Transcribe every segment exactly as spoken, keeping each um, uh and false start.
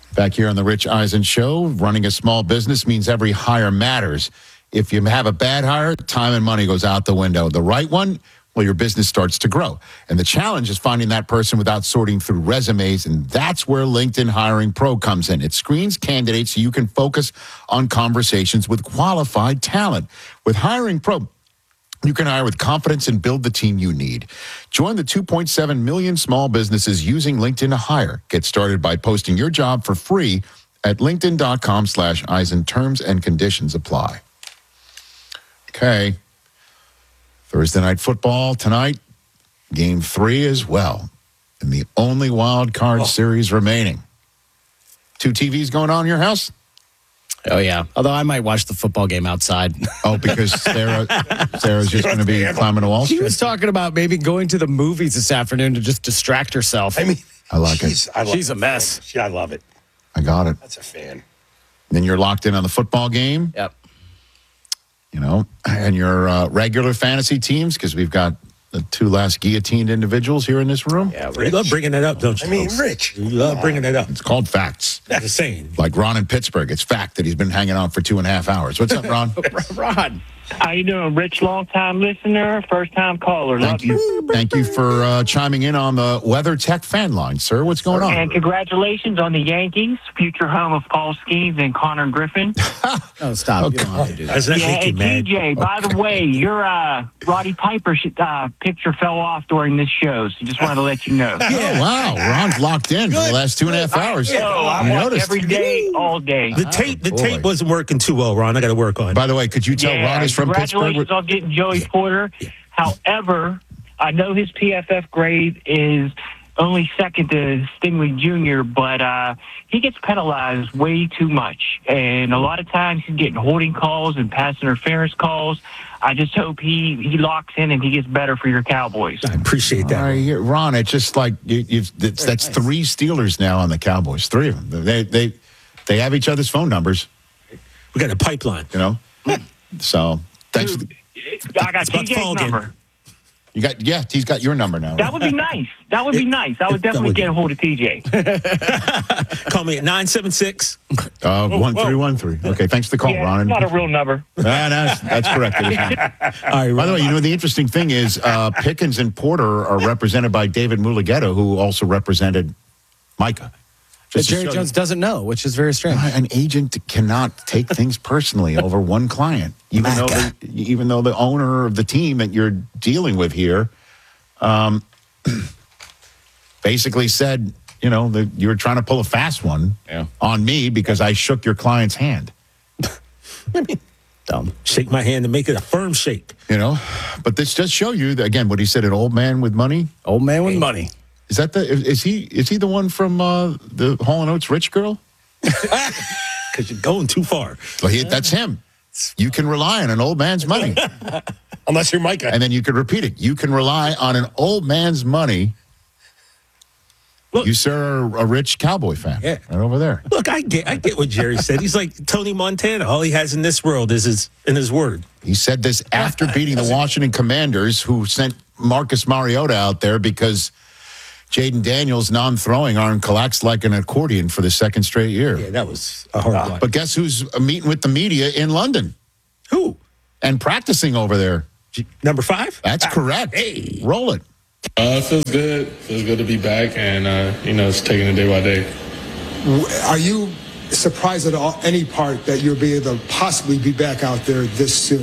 Back here on the Rich Eisen Show, running a small business means every hire matters. If you have a bad hire, time and money goes out the window. The right one, well, your business starts to grow. And the challenge is finding that person without sorting through resumes, and that's where LinkedIn Hiring Pro comes in. It screens candidates so you can focus on conversations with qualified talent. With Hiring Pro, you can hire with confidence and build the team you need. Join the two point seven million small businesses using LinkedIn to hire. Get started by posting your job for free at linkedin.com slash Eisen. Terms and conditions apply. Okay. Thursday night football tonight. Game three as well. And the only wild card oh. series remaining. Two T Vs going on in your house? Oh, yeah. Although I might watch the football game outside. Oh, because Sarah, Sarah's just going to be climbing a wall. She was talking about maybe going to the movies this afternoon to just distract herself. I mean, I like she's, it. I love she's it. a mess. Yeah, I love it. I got it. That's a fan. Then you're locked in on the football game. Yep. You know, and your uh, regular fantasy teams, because we've got the two last guillotined individuals here in this room. Yeah, You love bringing that up, don't you? I mean, folks? Rich. You love bringing that up. It's called facts. That's insane. Like Ron in Pittsburgh. It's fact that he's been hanging on for two and a half hours. What's up, Ron? Ron. How you doing, Rich? Long-time listener, first-time caller. Thank Love you. Thank you for uh, chiming in on the Weather Tech fan line, sir. What's going on? And congratulations on the Yankees, future home of Paul Skeens and Connor Griffin. Oh, stop. Okay. You don't have to do that. Does that Yeah, make you hey, mad? T J, by the way, your uh, Roddy Piper sh- uh, picture fell off during this show, so just wanted to let you know. Oh, wow. Ron's locked in for the last two and a half hours. Oh, I You watch noticed. every day, all day. The tape, the boy. tape wasn't working too well, Ron. I got to work on it. By the way, could you tell yeah, Ron is from Pittsburgh? congratulations on getting Joey Porter. However, I know his P F F grade is only second to Stingley Junior, but uh, he gets penalized way too much. And a lot of times he's getting holding calls and pass interference calls. I just hope he, he locks in and he gets better for your Cowboys. I appreciate that. All right, here, Ron, it's just like you, you've, it's, that's three Steelers now on the Cowboys. Three of them. They they they have each other's phone numbers, We got a pipeline. you know. So thanks. For the, I got It's about T J's fall game. number. you got yeah. He's got your number now. That would be nice. That would be nice. I would definitely would be- get a hold of T J. Call me at nine seven six. Uh, one three one three. Okay, thanks for the call, Yeah, Ron. it's not a real number. Ah, that's, that's correct. It is not. All right, By the way, you know the interesting thing is uh, Pickens and Porter are represented by David Mulugeta, who also represented Micah. That Just to Jerry show Jones you- doesn't know, which is very strange. An agent cannot take things personally over one client, even though the, even though the owner of the team that you're dealing with here, um, basically said, you know, that you were trying to pull a fast one Yeah. on me because I shook your client's hand. Dumb. Shake my hand and make it a firm shake. You know, but this does show you that, again, what he said, an old man with money. Old man with money. Is that the is, is he is he the one from uh, the Hall and Oates Rich Girl? Because you're going too far. Well, he, that's him. You can rely on an old man's money, Unless you're Micah. and then you can repeat it. You can rely on an old man's money. Look- You sir are a rich cowboy fan, Yeah. right over there. Look, I get I get what Jerry said. He's like Tony Montana. All he has in this world is his in his word. He said this after beating the Washington Commanders, who sent Marcus Mariota out there because Jaden Daniels' non-throwing arm collapsed like an accordion for the second straight year. Yeah, that was a hard block. But guess who's meeting with the media in London Who? and practicing over there? G- Number five? That's correct. Hey. Roll it. Uh, it feels good. Feels good to be back, and uh, you know, it's taking it day by day. Are you surprised at all, any part that you'll be able to possibly be back out there this soon?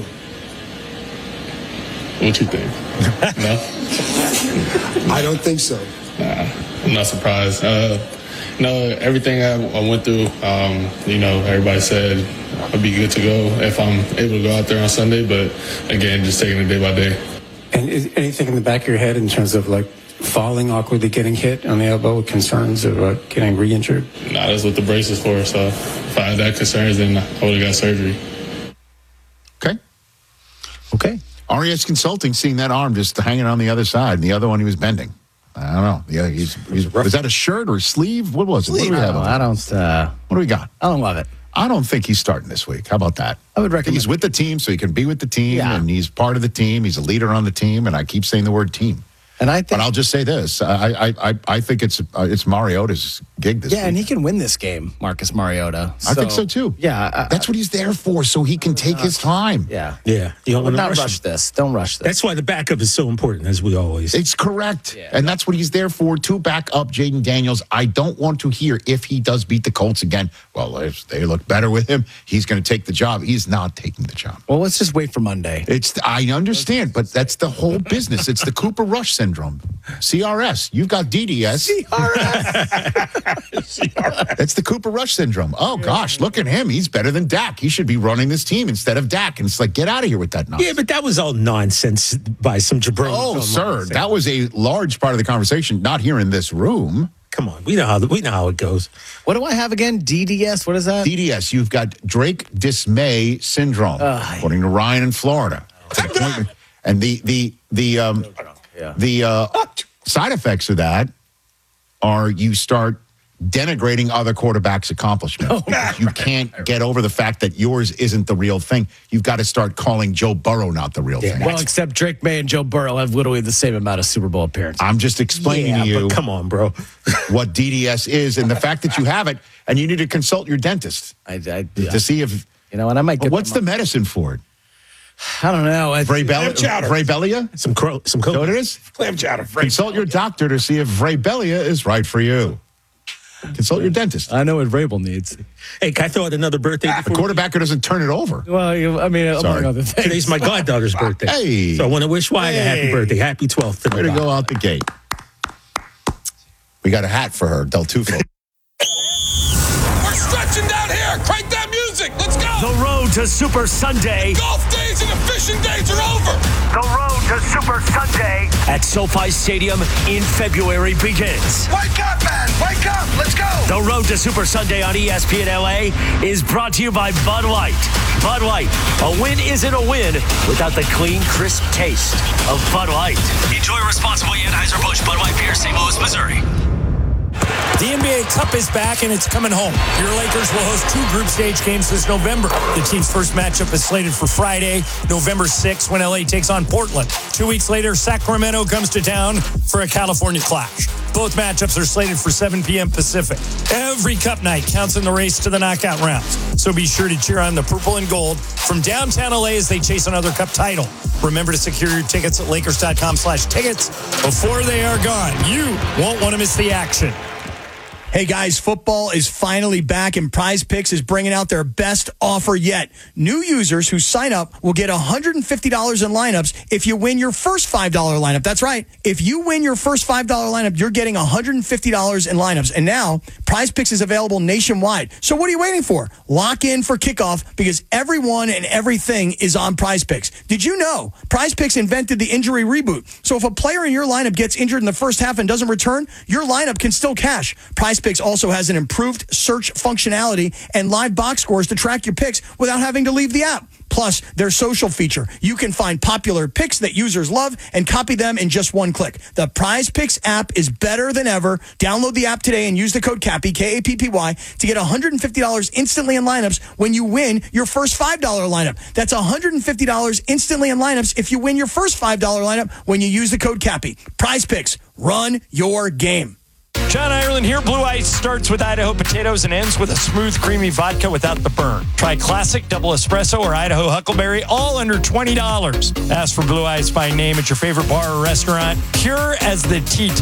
What you think? No, I don't think so. nah, I'm not surprised. Uh, you know, everything I, I went through. Um, you know, everybody said I'd be good to go if I'm able to go out there on Sunday. But again, just taking it day by day. And is anything in the back of your head in terms of like falling awkwardly, getting hit on the elbow, concerns about getting re-injured? Nah, that's what the brace is for. So if I had that concerns, then I would have got surgery. Okay. Okay. R E S Consulting seeing that arm just hanging on the other side, and the other one he was bending. I don't know. Yeah, he's, he's was that a shirt or a sleeve? What was it? What do we I have? don't, on? I don't, uh, What do we got? I don't love it. I don't think he's starting this week. How about that? I would recommend- He's with the team, so he can be with the team, Yeah. and he's part of the team. He's a leader on the team, and I keep saying the word team. And I think But I'll just say this: I I I, I think it's uh, it's Mariota's gig this Yeah, week. and he can win this game, Marcus Mariota. I think so too. Yeah. I- That's what he's there for, so he can take his time. Yeah. Yeah. You don't Would want to not rush, rush him. this. Don't rush this. That's why the backup is so important, as we always. It's correct. And that's what he's there for, to back up Jaden Daniels. I don't want to hear if he does beat the Colts again. Well, if they look better with him, he's going to take the job. He's not taking the job. Well, let's just wait for Monday. It's I understand, but that's the whole business. It's the Cooper Rush syndrome. C R S. You've got D D S. C R S. That's the Cooper Rush syndrome. Oh, gosh, look at him. He's better than Dak. He should be running this team instead of Dak. And it's like, get out of here with that nonsense. Yeah, but that was all nonsense by some jabronis. Oh, online sir, saying, that was a large part of the conversation, not here in this room. Come on, we know how the, we know how it goes. What do I have again? D D S? What is that? D D S, you've got Drake Dismay syndrome, according to Ryan in Florida. And the the the um, Yeah. the uh, side effects of that are you start denigrating other quarterbacks' accomplishments. Because you can't get over the fact that yours isn't the real thing. You've got to start calling Joe Burrow not the real thing. Well, except Drake May and Joe Burrow have literally the same amount of Super Bowl appearances. I'm just explaining Yeah, to you but come on, bro. what D D S is and the fact that you have it, and you need to consult your dentist I, I, to see if. you know, and I might get What's them the medicine for it? I don't know. I, Vrabel- chowder. Vrabelia? Some cro- some Is that what coke. it is? Clam chowder. Consult your doctor to see if Vrabelia is right for you. Consult your dentist. I know what Vrabel needs. Hey, can I throw out another birthday? A before we- quarterback who doesn't turn it over. Well, you- I mean, Sorry. among other things. Today's my goddaughter's birthday. Hey. So I want to wish Wyatt a happy Hey. birthday. Happy twelfth. To Way to go out the gate. We got a hat for her, Del Tufo. We're stretching down here. Crank that music. Let's go. The road to Super Sunday. Golf days and the fishing days are over. The road to Super Sunday at SoFi Stadium in February begins. Wake up, man. Wake up. Let's go. The road to Super Sunday on E S P N L A is brought to you by Bud Light. Bud Light, a win isn't a win without the clean, crisp taste of Bud Light. Enjoy responsibly. Anheuser-Busch Bud Light Beer, Saint Louis, Missouri. The N B A Cup is back and it's coming home. Your Lakers will host two group stage games this November. The team's first matchup is slated for Friday, November sixth, when L A takes on Portland. Two weeks later, Sacramento comes to town for a California clash. Both matchups are slated for seven p.m. Pacific. Every Cup night counts in the race to the knockout rounds. So be sure to cheer on the purple and gold from downtown L A as they chase another Cup title. Remember to secure your tickets at Lakers.com slash tickets before they are gone. You won't want to miss the action. Hey guys, football is finally back and Prize Picks is bringing out their best offer yet. New users who sign up will get one hundred fifty dollars in lineups if you win your first five dollars lineup. That's right. If you win your first five dollars lineup, you're getting one hundred fifty dollars in lineups. And now, Prize Picks is available nationwide. So what are you waiting for? Lock in for kickoff because everyone and everything is on Prize Picks. Did you know Prize Picks invented the injury reboot? So if a player in your lineup gets injured in the first half and doesn't return, your lineup can still cash. Prize Picks also has an improved search functionality and live box scores to track your picks without having to leave the app. Plus, their social feature. You can find popular picks that users love and copy them in just one click. The Prize Picks app is better than ever. Download the app today and use the code CAPPY, K A P P Y, to get one hundred fifty dollars instantly in lineups when you win your first five dollars lineup. That's one hundred fifty dollars instantly in lineups if you win your first five dollars lineup when you use the code CAPPY. Prize Picks. Run your game. John Ireland here. Blue Ice starts with Idaho potatoes and ends with a smooth, creamy vodka without the burn. Try classic, double espresso, or Idaho Huckleberry, all under twenty dollars. Ask for Blue Ice by name at your favorite bar or restaurant. Pure as the tea.